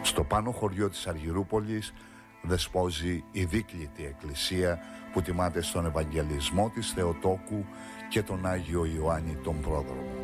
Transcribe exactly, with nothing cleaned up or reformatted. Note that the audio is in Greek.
Στο πάνω χωριό της Αργυρούπολης δεσπόζει η δίκλητη εκκλησία που τιμάται στον Ευαγγελισμό της Θεοτόκου και τον Άγιο Ιωάννη τον Πρόδρομο.